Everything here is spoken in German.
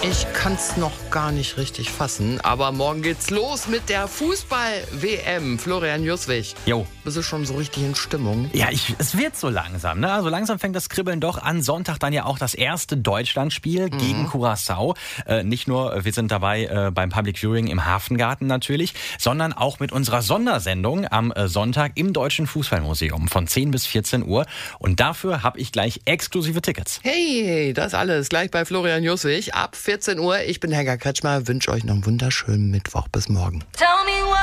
Ich kann's noch gar nicht richtig fassen, aber morgen geht's los mit der Fußball-WM. Florian Juswig, Jo. bist du schon so richtig in Stimmung? Ja, es wird so langsam, ne? Also langsam fängt das Kribbeln doch an. Sonntag dann ja auch das erste Deutschlandspiel gegen Curaçao. Nicht nur, wir sind dabei beim Public Viewing im Hafengarten natürlich, sondern auch mit unserer Sondersendung am Sonntag im Deutschen Fußballmuseum von 10 bis 14 Uhr. Und dafür habe ich gleich exklusive Tickets. Hey, das alles gleich bei Florian Juswig ab 14 Uhr. Ich bin Helga Kretschmer, wünsche euch noch einen wunderschönen Mittwoch. Bis morgen.